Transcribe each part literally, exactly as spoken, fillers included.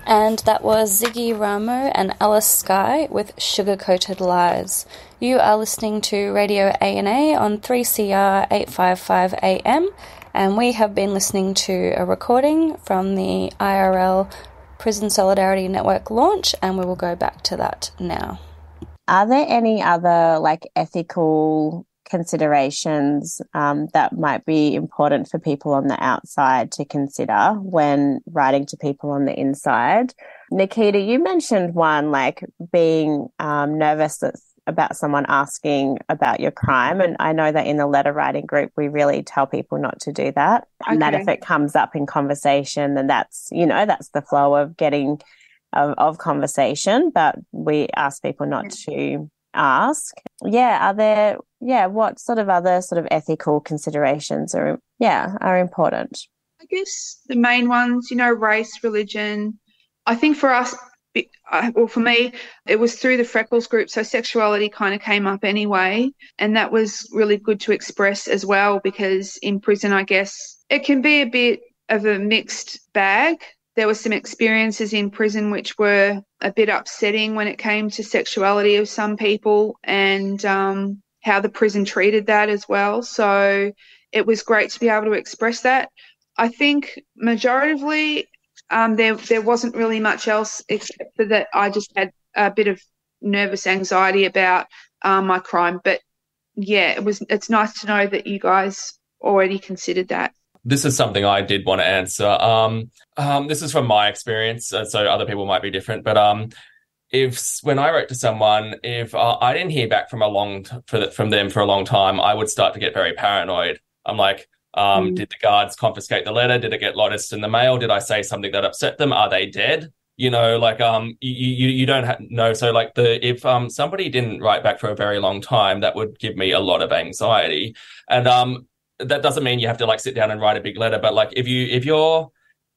And that was Ziggy Ramo and Alice Skye with Sugar-Coated Lies. You are listening to Radio A N A on three C R eight fifty-five A M, and we have been listening to a recording from the I R L Prison Solidarity Network launch, and we will go back to that now. Are there any other like ethical considerations um, that might be important for people on the outside to consider when writing to people on the inside? Nikita, you mentioned one, like being um, nervous that's about someone asking about your crime, and I know that in the letter writing group we really tell people not to do that. Okay. And that if it comes up in conversation, then that's, you know, that's the flow of getting of, of conversation, but we ask people not to ask. Yeah, are there yeah, what sort of other sort of ethical considerations are yeah, are important? I guess the main ones, you know, race, religion. I think for us, well, for me, it was through the Freckles group, so sexuality kind of came up anyway, and that was really good to express as well, because in prison, I guess, it can be a bit of a mixed bag. There were some experiences in prison which were a bit upsetting when it came to sexuality of some people, and um, how the prison treated that as well. So it was great to be able to express that. I think majoritively, Um, there there wasn't really much else except for that I just had a bit of nervous anxiety about um, my crime. But, yeah, it was. It's nice to know that you guys already considered that. This is something I did want to answer. Um, um, this is from my experience, uh, so other people might be different. But um, if when I wrote to someone, if uh, I didn't hear back from a long t- for the, from them for a long time, I would start to get very paranoid. I'm like, Um, mm. Did the guards confiscate the letter? Did it get lost in the mail? Did I say something that upset them? Are they dead? You know, like um, you you, you don't ha- know. So like the if um somebody didn't write back for a very long time, that would give me a lot of anxiety. And um, that doesn't mean you have to like sit down and write a big letter. But like if you if you're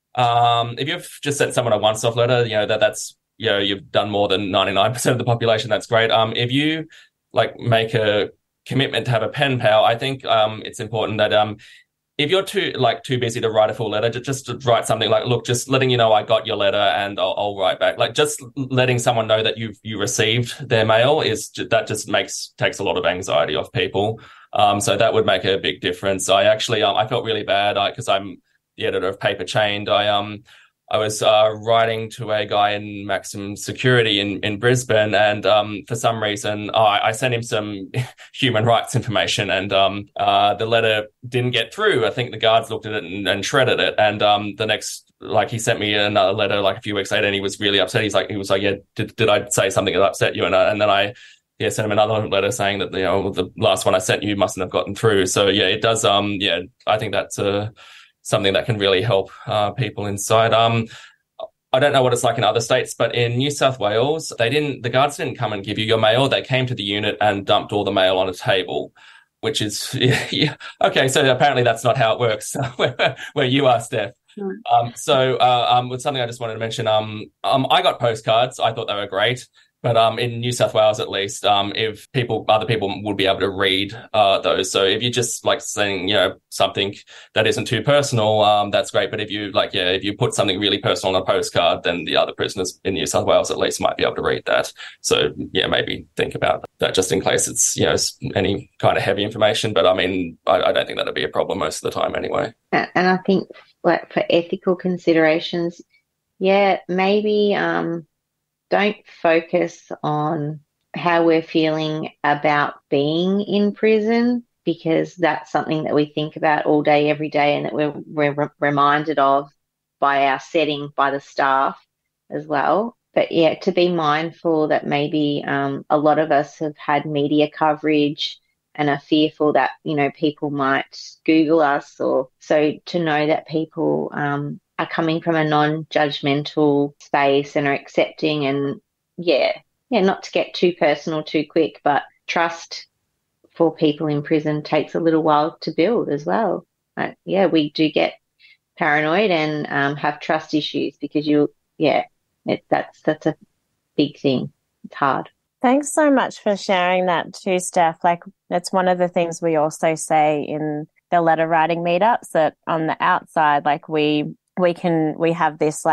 um if you've just sent someone a once-off letter, you know that that's you know you've done more than ninety-nine percent of the population. That's great. Um, if you like make a commitment to have a pen pal, I think um it's important that um. If you're too like too busy to write a full letter, just to write something like, "Look, just letting you know I got your letter and I'll, I'll write back." Like just letting someone know that you've you received their mail is that just makes takes a lot of anxiety off people. Um, so that would make a big difference. I actually um, I felt really bad because I'm the editor of Paper Chained. I um I was uh, writing to a guy in maximum security in, in Brisbane, and um, for some reason, oh, I, I sent him some human rights information, and um, uh, the letter didn't get through. I think the guards looked at it and, and shredded it. And um, the next, like, he sent me another letter like a few weeks later, and he was really upset. He's like, he was like, "Yeah, did, did I say something that upset you?" And I, and then I, yeah, sent him another letter saying that you know the last one I sent you mustn't have gotten through. So yeah, it does. Um, yeah, I think that's a. Uh, something that can really help uh, people inside. Um, I don't know what it's like in other states, but in New South Wales, they didn't. The guards didn't come and give you your mail. They came to the unit and dumped all the mail on a table, which is yeah, yeah. Okay. So apparently that's not how it works where, where you are, Steph. Mm. Um, so uh, um, with something I just wanted to mention, um, um, I got postcards. I thought they were great. But um, in New South Wales, at least, um, if people, other people would be able to read uh, those. So if you just like saying, you know, something that isn't too personal, um, that's great. But if you like, yeah, if you put something really personal on a postcard, then the other prisoners in New South Wales at least might be able to read that. So yeah, maybe think about that just in case it's you know any kind of heavy information. But I mean, I, I don't think that'd be a problem most of the time anyway. And I think like for ethical considerations, yeah, maybe. Um, Don't focus on how we're feeling about being in prison, because that's something that we think about all day, every day, and that we're, we're re- reminded of by our setting, by the staff as well. But, yeah, to be mindful that maybe um, a lot of us have had media coverage and are fearful that, you know, people might Google us, or so to know that people um, are coming from a non-judgmental space and are accepting, and yeah, yeah, not to get too personal too quick, but trust for people in prison takes a little while to build as well. Uh, yeah, we do get paranoid and um, have trust issues because you, yeah, it, that's that's a big thing. It's hard. Thanks so much for sharing that too, Steph. Like, that's one of the things we also say in the letter writing meetups, that on the outside, like we we can we have this like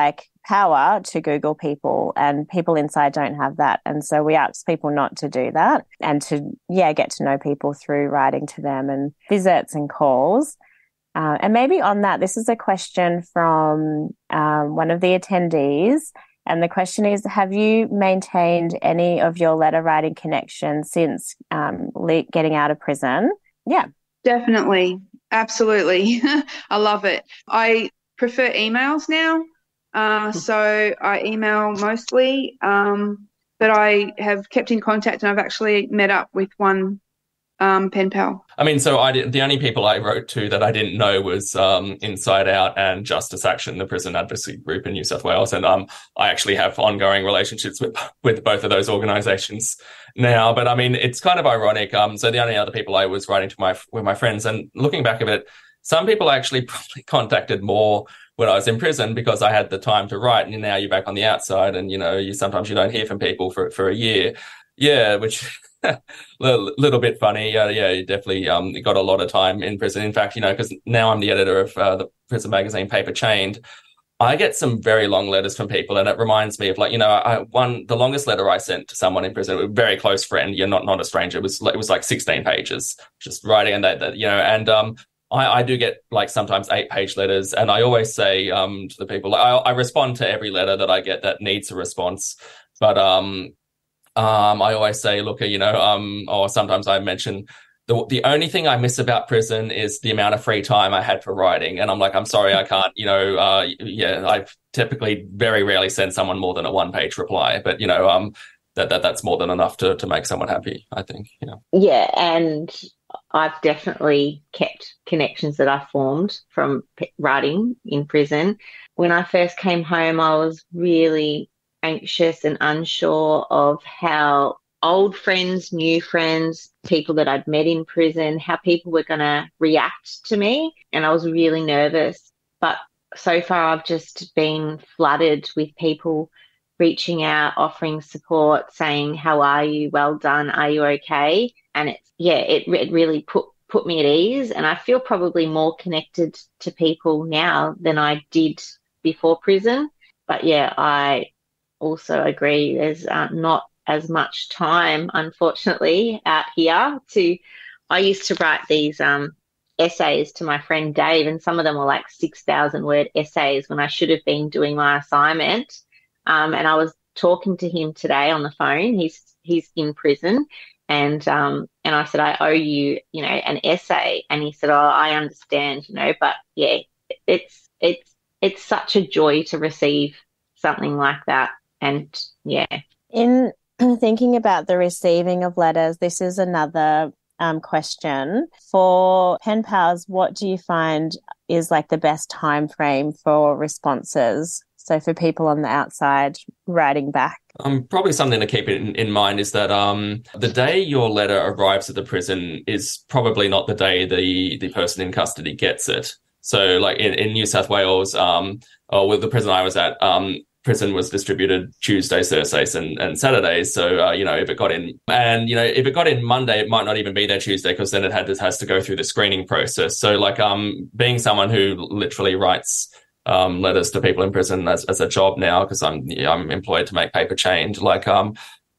power to Google people, and people inside don't have that. And so we ask people not to do that and to, yeah, get to know people through writing to them and visits and calls. Uh, and maybe on that, this is a question from um, one of the attendees. And the question is, have you maintained any of your letter writing connections since um, le- getting out of prison? Yeah. Definitely. Absolutely. I love it. I prefer emails now. Uh, so I email mostly, um, but I have kept in contact, and I've actually met up with one um, pen pal. I mean, so I did, the only people I wrote to that I didn't know was um, Inside Out and Justice Action, the prison advocacy group in New South Wales. And um, I actually have ongoing relationships with with both of those organisations now. But I mean, it's kind of ironic. Um, so the only other people I was writing to my were my friends. And looking back at it, some people actually probably contacted more when I was in prison because I had the time to write. And now you're back on the outside, and you know, you sometimes you don't hear from people for for a year. Yeah, which. A little bit funny. Uh, yeah, you definitely um, got a lot of time in prison. In fact, you know, because now I'm the editor of uh, the prison magazine Paper Chained, I get some very long letters from people, and it reminds me of, like, you know, I one the longest letter I sent to someone in prison, a very close friend, you're not not a stranger, it was it was like sixteen pages, just writing, and that, that you know, and um, I, I do get like sometimes eight page letters, and I always say um to the people, I, I respond to every letter that I get that needs a response, but um. Um, I always say, look, you know, um, or sometimes I mention the the only thing I miss about prison is the amount of free time I had for writing. And I'm like, I'm sorry, I can't, you know, uh, yeah, I typically very rarely send someone more than a one page reply, but, you know, um, that, that that's more than enough to, to make someone happy, I think, you know. Yeah. And I've definitely kept connections that I formed from writing in prison. When I first came home, I was really anxious and unsure of how old friends, new friends, people that I'd met in prison, how people were going to react to me. And I was really nervous. But so far, I've just been flooded with people reaching out, offering support, saying, how are you? Well done. Are you okay? And it's, yeah, it, it really put, put me at ease. And I feel probably more connected to people now than I did before prison. But yeah, I also agree there's uh, not as much time, unfortunately, out here to, I used to write these um, essays to my friend Dave, and some of them were like six thousand word essays when I should have been doing my assignment. Um, and I was talking to him today on the phone. He's, he's in prison. And, um, and I said, I owe you, you know, an essay. And he said, oh, I understand, you know, but yeah, it's, it's, it's such a joy to receive something like that. And yeah. In thinking about the receiving of letters, this is another um, question. For pen pals, what do you find is like the best time frame for responses? So for people on the outside writing back. Um, probably something to keep in, in mind is that um, the day your letter arrives at the prison is probably not the day the, the person in custody gets it. So like in, in New South Wales, um, or with the prison I was at, um, prison was distributed Tuesdays, Thursdays, and, and Saturdays. So, uh, you know, if it got in, and, you know, if it got in Monday, it might not even be there Tuesday because then it had to, has to go through the screening process. So, like, um, being someone who literally writes um, letters to people in prison as, as a job now, because I'm yeah, I'm employed to make Paper Chained, like, um,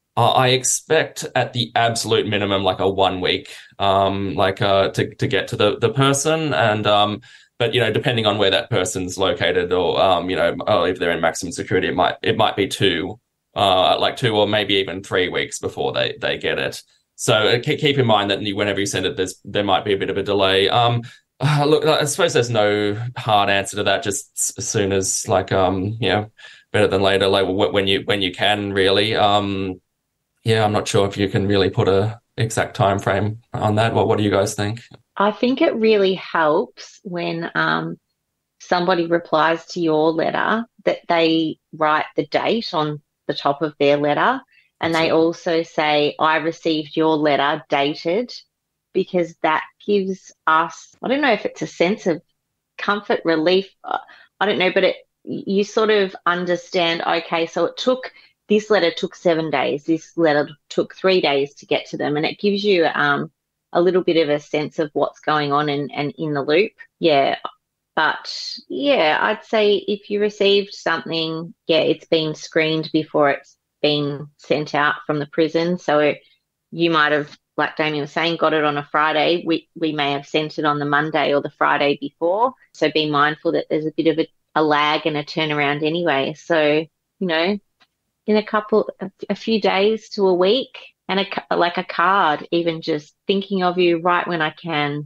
I expect at the absolute minimum, like a one week, um, like, uh, to, to get to the, the person. And, um, But, you know, depending on where that person's located or, um, you know, oh, if they're in maximum security, it might it might be two, uh, like two or maybe even three weeks before they, they get it. So keep in mind that whenever you send it, there's there might be a bit of a delay. Um, uh, look, I suppose there's no hard answer to that. Just as soon as, like, um, you know, better than later, like when you when you can, really. Um, yeah, I'm not sure if you can really put a exact time frame on that. What What do you guys think? I think it really helps when um, somebody replies to your letter that they write the date on the top of their letter, and they also say, I received your letter dated, because that gives us, I don't know if it's a sense of comfort, relief, I don't know, but it you sort of understand, okay, so it took, this letter took seven days, this letter took three days to get to them, and it gives you um, a little bit of a sense of what's going on and, and in the loop. Yeah, But yeah, I'd say if you received something, yeah, it's been screened before it's been sent out from the prison. So you might have, like Damien was saying, got it on a Friday. We we may have sent it on the Monday or the Friday before. So be mindful that there's a bit of a, a lag and a turnaround anyway. So, you know, in a couple, a, a few days to a week, and a, like a card, even just thinking of you right when I can,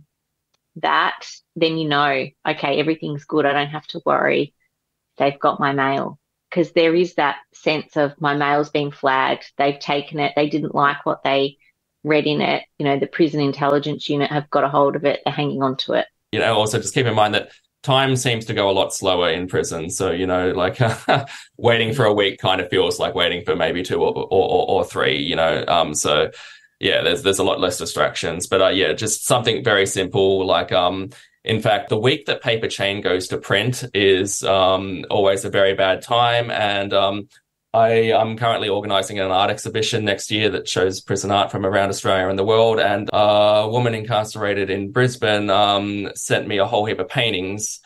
that, then you know, okay, everything's good. I don't have to worry. They've got my mail. Because there is that sense of my mail's been flagged. They've taken it. They didn't like what they read in it. You know, the prison intelligence unit have got a hold of it. They're hanging on to it. You know, also just keep in mind that time seems to go a lot slower in prison. So, you know, like waiting for a week kind of feels like waiting for maybe two or or, or three, you know. Um, so, yeah, there's there's a lot less distractions. But, uh, yeah, just something very simple like, um, in fact, the week that Paper Chain goes to print is um, always a very bad time. And um, I am currently organising an art exhibition next year that shows prison art from around Australia and the world. And a woman incarcerated in Brisbane um, sent me a whole heap of paintings.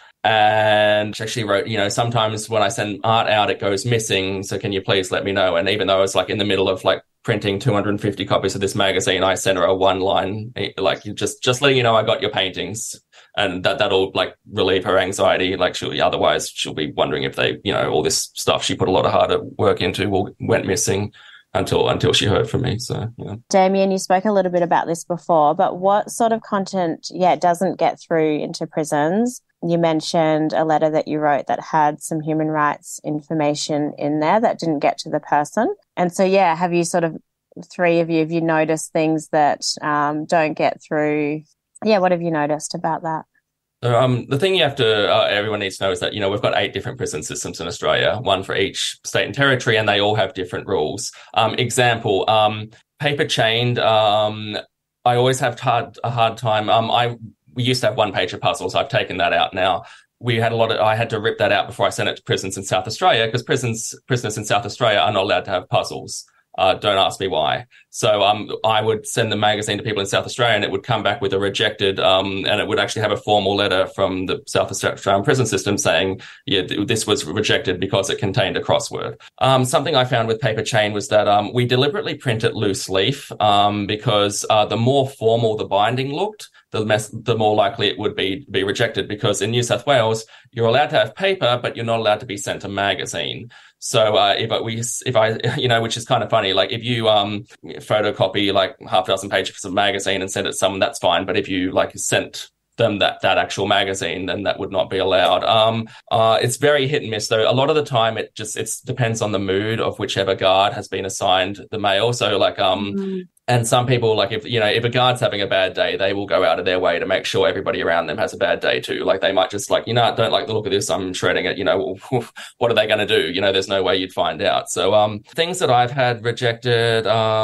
And she actually wrote, you know, sometimes when I send art out, it goes missing. So can you please let me know? And even though I was like in the middle of like printing two hundred fifty copies of this magazine, I sent her a one line, like just, just letting you know I got your paintings. And that, that'll like relieve her anxiety. Like she'll, otherwise she'll be wondering if they, you know, all this stuff she put a lot of hard work into will, went missing until, until she heard from me. So, yeah. Damien, you spoke a little bit about this before, but what sort of content, yeah, doesn't get through into prisons? You mentioned a letter that you wrote that had some human rights information in there that didn't get to the person. And so, yeah, have you sort of, three of you, have you noticed things that um, don't get through? Yeah, what have you noticed about that? Um, the thing you have to, uh, everyone needs to know is that, you know, we've got eight different prison systems in Australia, one for each state and territory, and they all have different rules. Um, example, um, paper chained, um, I always have hard, a hard time. Um, I we used to have one pager puzzles. I've taken that out now. We had a lot of, I had to rip that out before I sent it to prisons in South Australia because prisons, prisoners in South Australia are not allowed to have puzzles. Uh, don't ask me why. So um, I would send the magazine to people in South Australia and it would come back with a rejected, um, and it would actually have a formal letter from the South Australian prison system saying, yeah, th- this was rejected because it contained a crossword. Um, something I found with Paper Chain was that um, we deliberately print it loose leaf um, because uh, the more formal the binding looked, the, mess- the more likely it would be be rejected, because in New South Wales, you're allowed to have paper, but you're not allowed to be sent a magazine. So uh, if I, we, if I, you know, which is kind of funny, like if you um, photocopy like half a dozen pages of magazine and send it to someone, that's fine. But if you like sent them that that actual magazine, then that would not be allowed. Um, uh, it's very hit and miss, though. A lot of the time, it just it depends on the mood of whichever guard has been assigned the mail. So like, um, mm-hmm. and some people, like if you know if a guard's having a bad day, they will go out of their way to make sure everybody around them has a bad day too. Like they might just like, you know, I don't like the look of this, I'm shredding it. You know, what are they going to do? You know, there's no way you'd find out. So um, things that I've had rejected,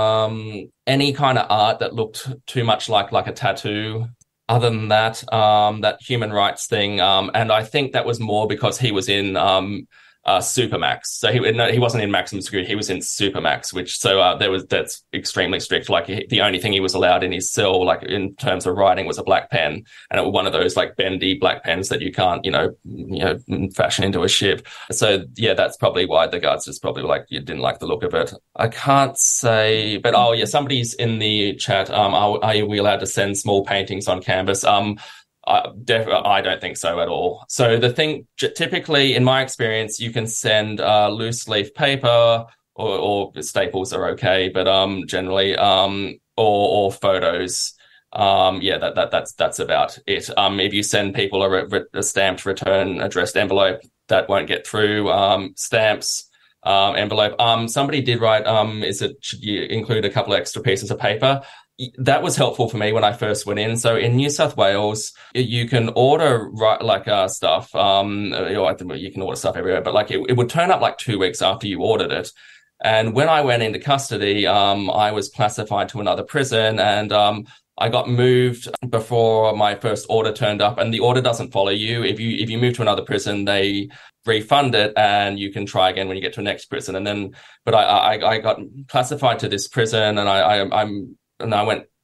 um, any kind of art that looked too much like like a tattoo. Other than that, um, that human rights thing, um, and I think that was more because he was in um, uh, Supermax. So he no, he wasn't in maximum security; he was in Supermax, which so uh, there was that's extremely strict. Like he, the only thing he was allowed in his cell, like in terms of writing, was a black pen, and it was one of those like bendy black pens that you can't, you know, you know, fashion into a ship. So yeah, that's probably why the guards just probably like you didn't like the look of it. I can't say, but oh yeah, somebody's in the chat. Um, are, are we allowed to send small paintings on canvas? Um. I, def- I don't think so at all. So the thing, typically in my experience, you can send uh, loose leaf paper or, or staples are okay, but um, generally um, or, or photos. Um, yeah, that that that's that's about it. Um, if you send people a, re- a stamped return addressed envelope, that won't get through. Um, stamps. Um, envelope. Um, somebody did write. Um, is it should you include a couple of extra pieces of paper? That was helpful for me when I first went in. So in New South Wales, you can order like uh, stuff. Um, you can order stuff everywhere, but like it, it would turn up like two weeks after you ordered it. And when I went into custody, um, I was classified to another prison, and um, I got moved before my first order turned up. And the order doesn't follow you. If you if you move to another prison, they refund it, and you can try again when you get to the next prison. And then, but I I, I got classified to this prison, and I, I I'm. And I went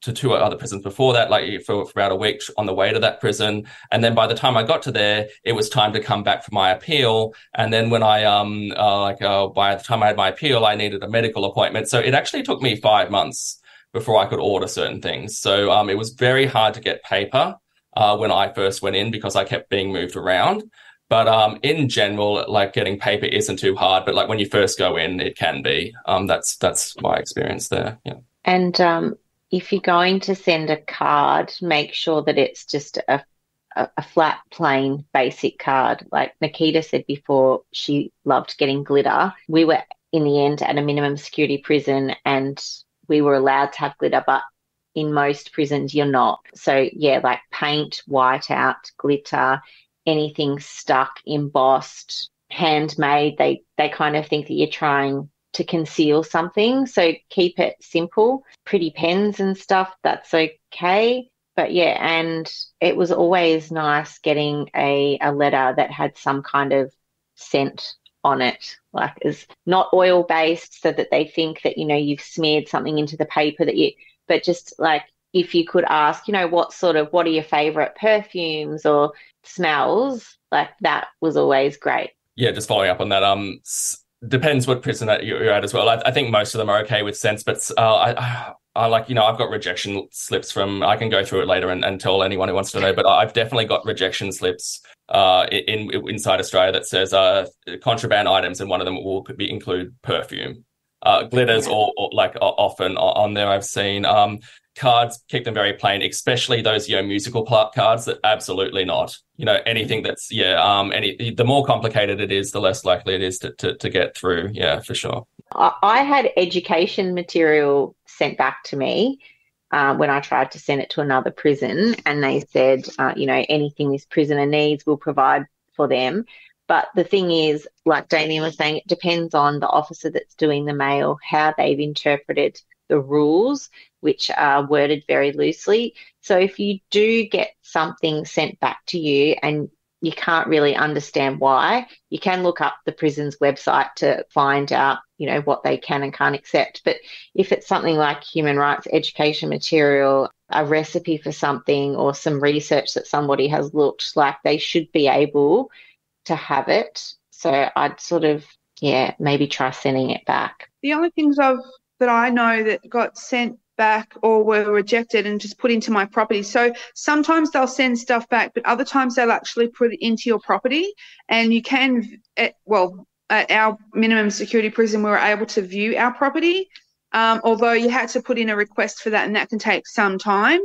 to two other prisons before that, like for, for about a week on the way to that prison. And then by the time I got to there, it was time to come back for my appeal. And then when I, um, uh, like, uh, by the time I had my appeal, I needed a medical appointment. So it actually took me five months before I could order certain things. So um, it was very hard to get paper uh, when I first went in because I kept being moved around. But um, in general, like getting paper isn't too hard. But like when you first go in, it can be. Um, that's that's my experience there. Yeah. And um, if you're going to send a card, make sure that it's just a, a, a flat, plain, basic card. Like Nikita said before, she loved getting glitter. We were in the end at a minimum security prison, and we were allowed to have glitter, but in most prisons you're not. So yeah, like paint, whiteout, glitter, anything stuck, embossed, handmade, they they kind of think that you're trying to conceal something. So keep it simple. Pretty pens and stuff, that's okay. But yeah, and it was always nice getting a, a letter that had some kind of scent on it, like is not oil based, so that they think that, you know, you've smeared something into the paper that you, but just like if you could ask, you know, what sort of, what are your favorite perfumes or smells, like that was always great. Yeah, just following up on that, um, s- depends what prison that you're at as well. I, I think most of them are okay with scents, but uh, I, I like, you know, I've got rejection slips from, I can go through it later and, and tell anyone who wants to know, but I've definitely got rejection slips uh, in, in inside Australia that says uh, contraband items, and one of them will be include perfume. Uh, glitters yeah. or, or like often on there I've seen. Um, cards, keep them very plain, especially those, you know, musical cards that absolutely not. You know, anything that's, yeah, um, any the more complicated it is, the less likely it is to, to, to get through. Yeah, for sure. I had education material sent back to me uh, when I tried to send it to another prison, and they said, uh, you know, anything this prisoner needs, we'll provide for them. But the thing is, like Damien was saying, it depends on the officer that's doing the mail, how they've interpreted the rules, which are worded very loosely. So if you do get something sent back to you and you can't really understand why, you can look up the prison's website to find out, you know, what they can and can't accept. But if it's something like human rights education material, a recipe for something, or some research that somebody has looked, like, they should be able to have it. So I'd sort of, yeah, maybe try sending it back. The only things I've that I know that got sent back or were rejected and just put into my property. So sometimes they'll send stuff back, but other times they'll actually put it into your property, and you can, at, well, at our minimum security prison, we were able to view our property, um, although you had to put in a request for that, and that can take some time.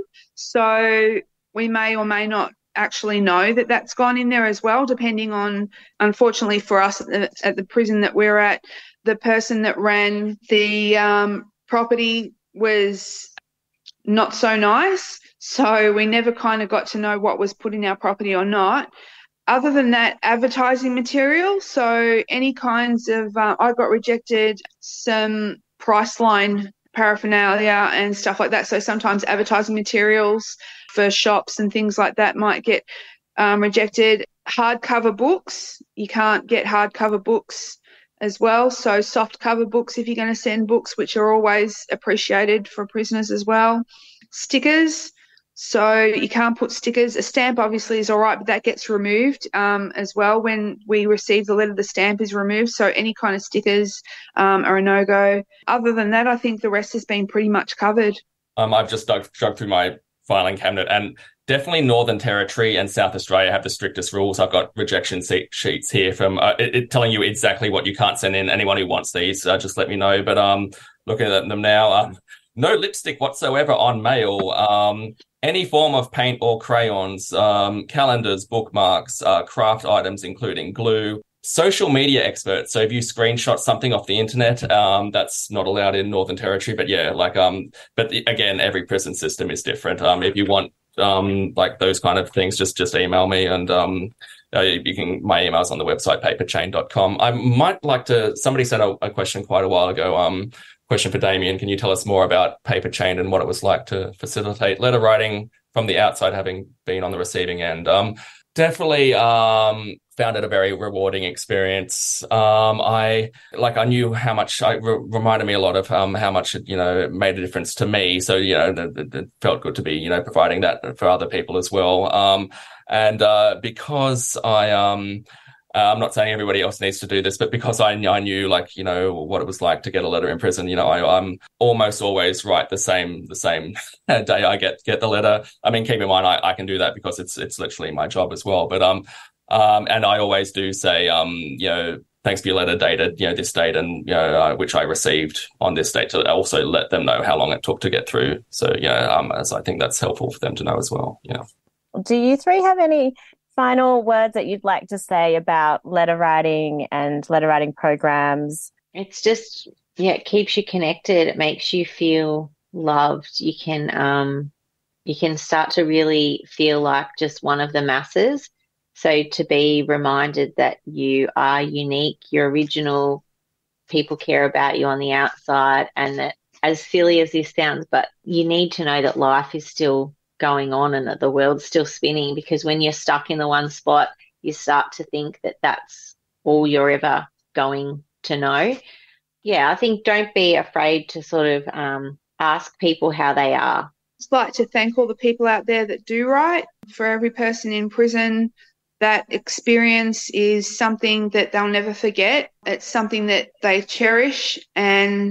So we may or may not actually know that that's gone in there as well, depending on, unfortunately for us at the, at the prison that we're at, the person that ran the um, property was not so nice. So we never kind of got to know what was put in our property or not. Other than that, advertising material. So any kinds of, uh, I got rejected some Priceline paraphernalia and stuff like that. So sometimes advertising materials for shops and things like that might get um, rejected. Hardcover books, you can't get hardcover books as well. So soft cover books, if you're going to send books, which are always appreciated for prisoners as well. Stickers, so you can't put stickers. A stamp obviously is all right, but that gets removed um, as well. When we receive the letter, the stamp is removed. So any kind of stickers um, are a no-go. Other than that, I think the rest has been pretty much covered. Um, I've just dug, dug through my filing cabinet, and definitely Northern Territory and South Australia have the strictest rules. I've got rejection sheets here from uh, it, it telling you exactly what you can't send in. Anyone who wants these, uh, just let me know. But um, looking at them now, um, no lipstick whatsoever on mail. Um, any form of paint or crayons, um, calendars, bookmarks, uh, craft items, including glue. Social media experts. So if you screenshot something off the internet, um, that's not allowed in Northern Territory. But yeah, like um, but again, every prison system is different. Um, if you want um, like those kind of things, just just email me, and um, uh, you can. My email's on the website paper chain dot com. I might like to. Somebody sent a, a question quite a while ago. Um, question for Damien. Can you tell us more about Paper Chain and what it was like to facilitate letter writing from the outside, having been on the receiving end? Um, definitely um, found it a very rewarding experience. Um, I like I knew how much it re- reminded me a lot of um, how much it, you know, made a difference to me. So, you know, it, it- it felt good to be, you know, providing that for other people as well. Um, and uh, because I um. Uh, I'm not saying everybody else needs to do this, but because I, I knew, like, you know, what it was like to get a letter in prison, you know, I, I'm almost always write the same the same day I get get the letter. I mean, keep in mind, I, I can do that because it's it's literally my job as well. But um, um, and I always do say, um, you know, thanks for your letter dated, you know, this date, and you know, uh, which I received on this date, to also let them know how long it took to get through. So yeah, um, as I think that's helpful for them to know as well. Yeah. Do you three have any final words that you'd like to say about letter writing and letter writing programs? It's just, yeah, it keeps you connected. It makes you feel loved. You can, um, you can start to really feel like just one of the masses. So to be reminded that you are unique, you're original, people care about you on the outside, and that, as silly as this sounds, but you need to know that life is still going on and that the world's still spinning, because when you're stuck in the one spot, you start to think that that's all you're ever going to know. Yeah, I think don't be afraid to sort of um, ask people how they are. I'd like to thank all the people out there that do write. For every person in prison, that experience is something that they'll never forget. It's something that they cherish, and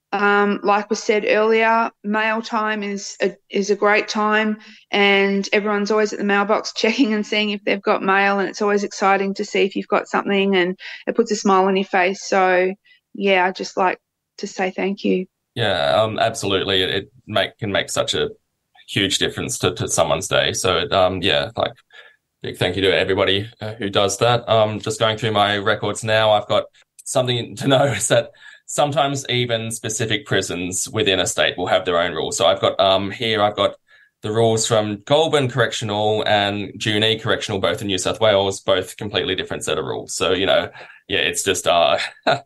Um, like was said earlier, mail time is a, is a great time, and everyone's always at the mailbox checking and seeing if they've got mail, and it's always exciting to see if you've got something, and it puts a smile on your face. So, yeah, I'd just like to say thank you. Yeah, um, absolutely. It, it make can make such a huge difference to, to someone's day. So, it, um, yeah, like big thank you to everybody uh, who does that. Um, just going through my records now, I've got something to know is that sometimes even specific prisons within a state will have their own rules. So I've got um here, I've got the rules from Goulburn Correctional and Junee Correctional, both in New South Wales, both completely different set of rules. So, you know, yeah, it's just uh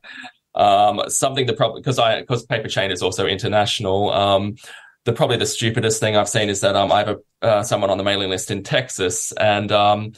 um something to probably, because I because Paper Chain is also international. Um, the probably the stupidest thing I've seen is that um I have a uh, someone on the mailing list in Texas, and um.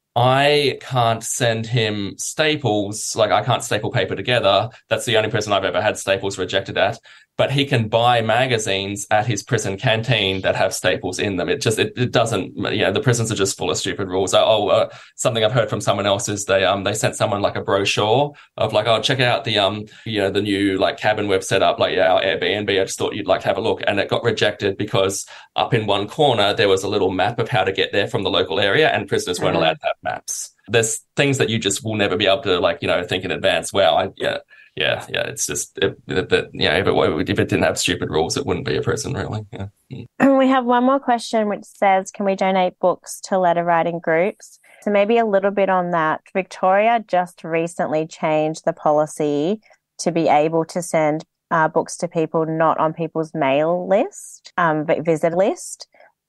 I can't send him staples, like I can't staple paper together. That's the only person I've ever had staples rejected at. But he can buy magazines at his prison canteen that have staples in them. It just, it, it doesn't, you know, the prisons are just full of stupid rules. Oh, uh, something I've heard from someone else is they, um, they sent someone like a brochure of like, oh, check out the, um, you know, the new like cabin we've set up, like, yeah, our Airbnb. I just thought you'd like to have a look. And it got rejected because up in one corner, there was a little map of how to get there from the local area, and prisoners weren't allowed to have maps. There's things that you just will never be able to, like, you know, think in advance. Wow, I, yeah. Yeah, yeah, it's just that, yeah, if it, if it didn't have stupid rules, it wouldn't be a prison, really. Yeah. And we have one more question which says, can we donate books to letter writing groups? So maybe a little bit on that. Victoria just recently changed the policy to be able to send uh, books to people not on people's mail list, um, but visit list.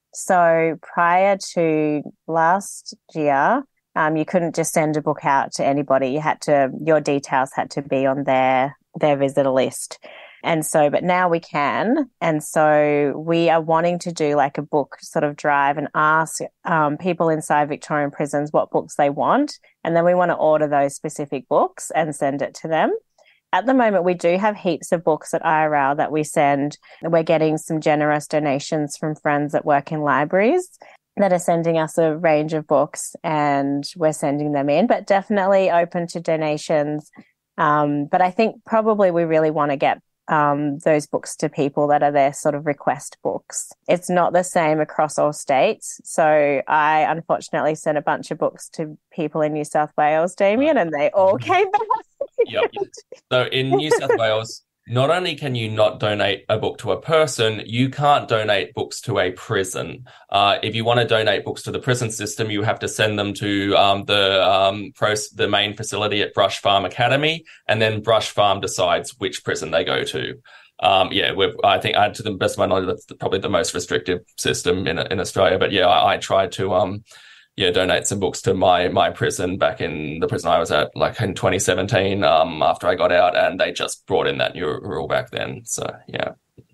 So prior to last year, Um, you couldn't just send a book out to anybody. You had to, your details had to be on their, their visitor list. And so, but now we can. And so we are wanting to do like a book sort of drive and ask um, people inside Victorian prisons what books they want. And then we want to order those specific books and send it to them. At the moment, we do have heaps of books at I R L that we send. We're getting some generous donations from friends that work in libraries that are sending us a range of books, and we're sending them in, but definitely open to donations. Um, but I think probably we really want to get um, those books to people that are their sort of request books. It's not the same across all states. So I unfortunately sent a bunch of books to people in New South Wales, Damien, and they all came back. Yep. So in New South Wales, not only can you not donate a book to a person, you can't donate books to a prison. Uh, if you want to donate books to the prison system, you have to send them to um, the um, pros- the main facility at Brush Farm Academy, and then Brush Farm decides which prison they go to. Um, yeah, we've, I think, uh, to the best of my knowledge, that's probably the most restrictive system in in Australia. But yeah, I, I tried to um, yeah donate some books to my my prison back in the prison I was at, like in twenty seventeen. Um, after I got out, and they just brought in that new rule back then. So yeah.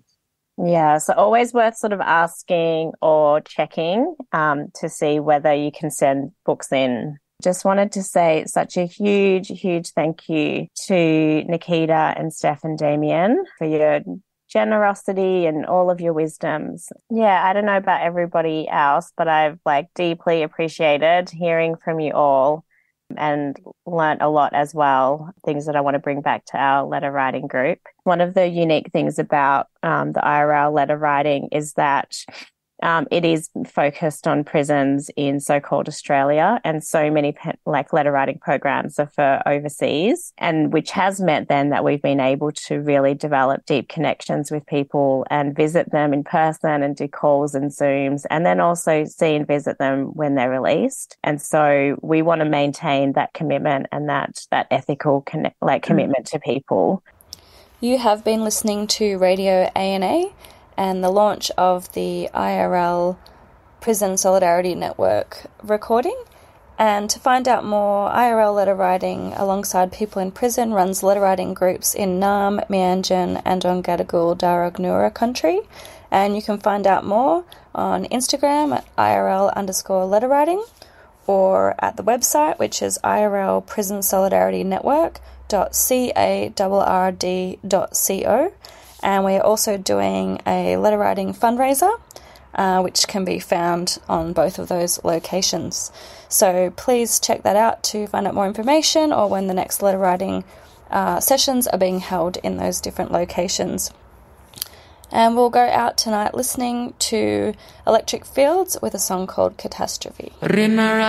Yeah, so always worth sort of asking or checking um, to see whether you can send books in. Just wanted to say such a huge, huge thank you to Nikita and Steph and Damien for your generosity and all of your wisdoms. Yeah, I don't know about everybody else, but I've like deeply appreciated hearing from you all and learnt a lot as well, things that I want to bring back to our letter writing group. One of the unique things about um, the I R L letter writing is that Um, it is focused on prisons in so-called Australia, and so many pe- like letter writing programs are for overseas, and which has meant then that we've been able to really develop deep connections with people and visit them in person and do calls and Zooms, and then also see and visit them when they're released. And so we want to maintain that commitment and that that ethical conne- like commitment to people. You have been listening to Radio A N A and the launch of the I R L Prison Solidarity Network recording. And to find out more, I R L Letter Writing alongside people in prison runs letter writing groups in Naarm, Meanjin and on Gadigal Darug Noora country. And you can find out more on Instagram at I R L underscore letter writing or at the website, which is I R L Prison Solidarity Network dot C A R R D dot C O. And we're also doing a letter writing fundraiser, uh, which can be found on both of those locations. So please check that out to find out more information or when the next letter writing uh, sessions are being held in those different locations. And we'll go out tonight listening to Electric Fields with a song called Catastrophe.